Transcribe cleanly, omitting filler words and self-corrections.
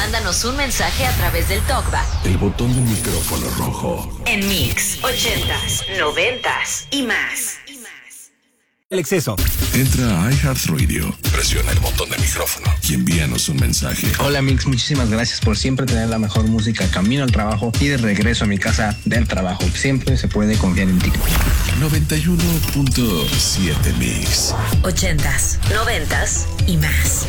Mándanos un mensaje a través del TalkBack. El botón del micrófono rojo. En Mix 80s, 90s y más. El exceso. Entra a iHeartRadio, presiona el botón de micrófono y envíanos un mensaje. Hola Mix, muchísimas gracias por siempre tener la mejor música camino al trabajo y de regreso a mi casa del trabajo. Siempre se puede confiar en ti. 91.7 Mix. 80s, 90s y más.